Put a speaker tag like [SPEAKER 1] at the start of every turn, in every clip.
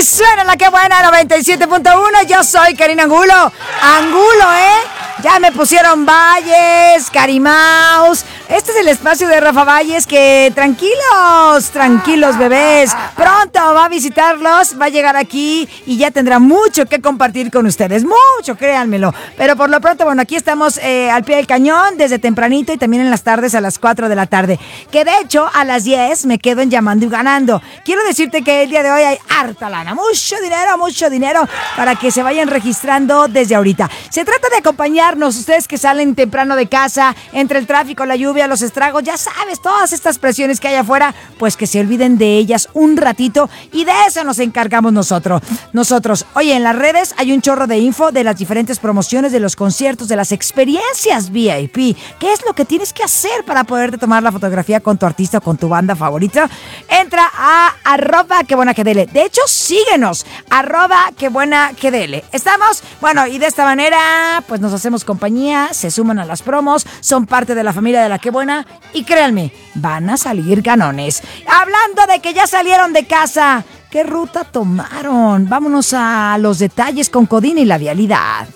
[SPEAKER 1] suena la que buena 97.1. Yo soy Karina Angulo. Angulo, Ya me pusieron Valles, Carimaus. Este es el espacio de Rafa Valles que tranquilos bebés. Pronto va a visitarlos, va a llegar aquí y ya tendrá mucho que compartir con ustedes. Mucho, créanmelo. Pero por lo pronto, bueno, aquí estamos al pie del cañón desde tempranito y también en las tardes a las 4 de la tarde. Que de hecho a las 10 me quedo en Llamando y Ganando. Quiero decirte que el día de hoy hay harta lana, mucho dinero para que se vayan registrando desde ahorita. Se trata de acompañarnos, ustedes que salen temprano de casa, entre el tráfico, la lluvia, los estragos, ya sabes, todas estas presiones que hay afuera, pues que se olviden de ellas un ratito y de eso nos encargamos nosotros. Oye, en las redes hay un chorro de info de las diferentes promociones de los conciertos, de las experiencias VIP. ¿Qué es lo que tienes que hacer para poderte tomar la fotografía con tu artista o con tu banda favorita? Entra a @quebuenaquedele. De hecho, síguenos, @quebuenaquedele. ¿Estamos? Bueno, y de esta manera, pues nos hacemos compañía, se suman a las promos, son parte de la familia de La Qué Buena y créanme, van a salir ganones. Hablando de que ya salieron de casa, ¿qué ruta tomaron? Vámonos a los detalles con Codina y la vialidad.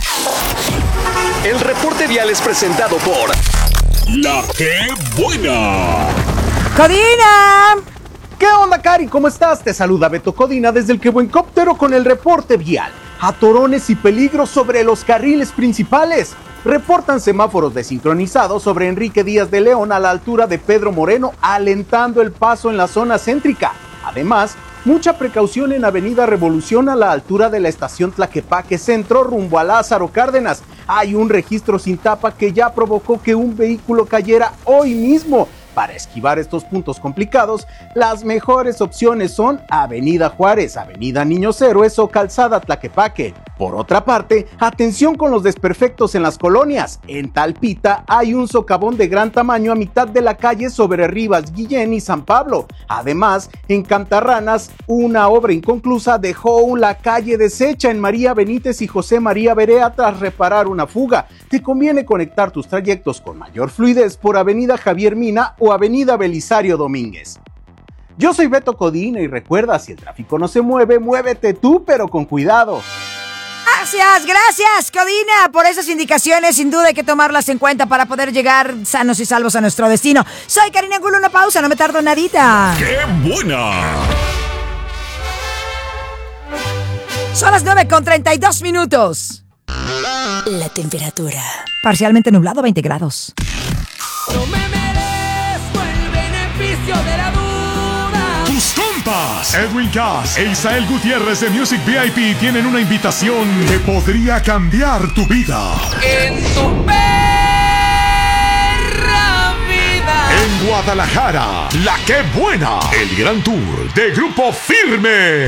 [SPEAKER 2] El reporte vial es presentado por La Qué Buena.
[SPEAKER 1] ¡Codina!
[SPEAKER 3] ¿Qué onda, Cari? ¿Cómo estás? Te saluda Beto Codina desde el Quebuencóptero con el reporte vial. Atorones y peligros sobre los carriles principales. Reportan semáforos desincronizados sobre Enrique Díaz de León a la altura de Pedro Moreno, alentando el paso en la zona céntrica. Además, mucha precaución en Avenida Revolución a la altura de la estación Tlaquepaque Centro rumbo a Lázaro Cárdenas. Hay un registro sin tapa que ya provocó que un vehículo cayera hoy mismo. Para esquivar estos puntos complicados, las mejores opciones son Avenida Juárez, Avenida Niños Héroes o Calzada Tlaquepaque. Por otra parte, atención con los desperfectos en las colonias. En Talpita hay un socavón de gran tamaño a mitad de la calle sobre Rivas Guillén y San Pablo. Además, en Cantarranas, una obra inconclusa dejó la calle deshecha en María Benítez y José María Berea tras reparar una fuga. Te conviene conectar tus trayectos con mayor fluidez por Avenida Javier Mina o Avenida Belisario Domínguez. Yo soy Beto Codina y recuerda, si el tráfico no se mueve, muévete tú, pero con cuidado.
[SPEAKER 1] Gracias, Codina, por esas indicaciones. Sin duda hay que tomarlas en cuenta para poder llegar sanos y salvos a nuestro destino. Soy Karina Angulo, una pausa, no me tardo nadita.
[SPEAKER 2] ¡Qué buena!
[SPEAKER 1] Son las 9:32.
[SPEAKER 4] La temperatura.
[SPEAKER 1] Parcialmente nublado, 20 grados.
[SPEAKER 5] No me merezco el beneficio de la duda.
[SPEAKER 6] Tus compas, Edwin Cass e Isael Gutiérrez de Music VIP tienen una invitación que podría cambiar tu vida.
[SPEAKER 5] En tu perra vida.
[SPEAKER 6] En Guadalajara, La Qué Buena, el gran tour de Grupo Firme.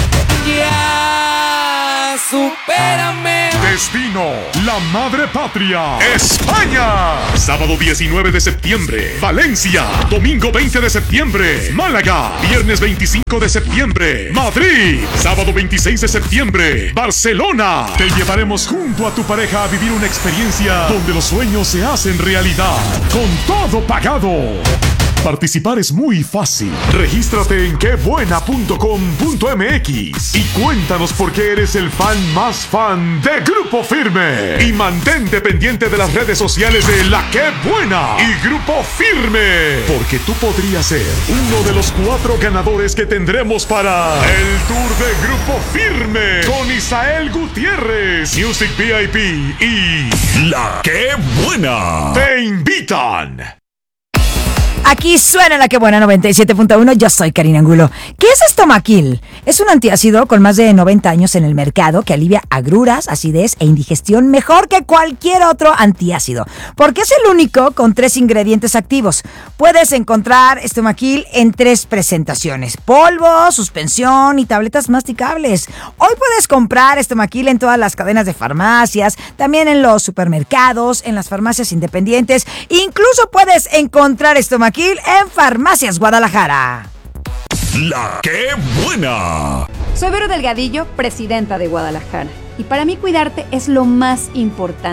[SPEAKER 5] Ya, supérame.
[SPEAKER 6] Destino, la madre patria, España. Sábado 19 de septiembre, Valencia. Domingo 20 de septiembre, Málaga. Viernes 25 de septiembre, Madrid. Sábado 26 de septiembre, Barcelona. Te llevaremos junto a tu pareja a vivir una experiencia donde los sueños se hacen realidad. Con todo pagado. Participar es muy fácil. Regístrate en quebuena.com.mx y cuéntanos por qué eres el fan más fan de Grupo Firme. Y mantente pendiente de las redes sociales de La Qué Buena y Grupo Firme, porque tú podrías ser uno de los 4 ganadores que tendremos para el tour de Grupo Firme con Isael Gutiérrez, Music VIP y
[SPEAKER 2] La Qué Buena.
[SPEAKER 6] Te invitan.
[SPEAKER 1] Aquí suena La Qué Buena 97.1. Yo soy Karina Angulo. ¿Qué es Estomaquil? Es un antiácido con más de 90 años en el mercado que alivia agruras, acidez e indigestión mejor que cualquier otro antiácido, porque es el único con 3 ingredientes activos. Puedes encontrar Estomaquil en 3 presentaciones: polvo, suspensión y tabletas masticables. Hoy puedes comprar Estomaquil en todas las cadenas de farmacias, también en los supermercados, en las farmacias independientes. Incluso puedes encontrar Estomaquil en Farmacias Guadalajara.
[SPEAKER 2] La Qué Buena.
[SPEAKER 7] Soy Vero Delgadillo, presidenta de Guadalajara. Y para mí cuidarte es lo más importante.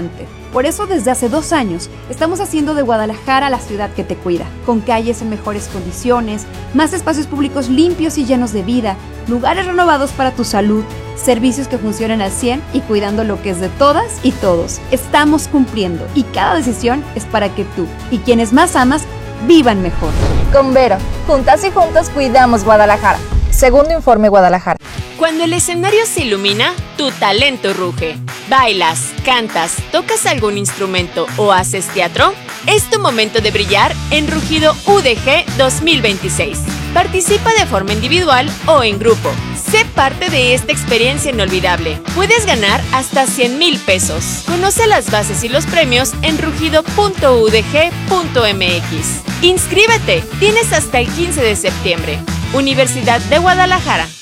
[SPEAKER 7] Por eso desde hace 2 años estamos haciendo de Guadalajara la ciudad que te cuida, con calles en mejores condiciones, más espacios públicos limpios y llenos de vida, lugares renovados para tu salud, servicios que funcionan al 100 y cuidando lo que es de todas y todos. Estamos cumpliendo y cada decisión es para que tú y quienes más amas vivan mejor.
[SPEAKER 8] Con Vero, juntas y juntos cuidamos Guadalajara. Segundo Informe Guadalajara.
[SPEAKER 9] Cuando el escenario se ilumina, tu talento ruge. ¿Bailas, cantas, tocas algún instrumento o haces teatro? Es tu momento de brillar en Rugido UDG 2026. Participa de forma individual o en grupo. Sé parte de esta experiencia inolvidable. Puedes ganar hasta 100,000 pesos. Conoce las bases y los premios en rugido.udg.mx. ¡Inscríbete! Tienes hasta el 15 de septiembre. Universidad de Guadalajara.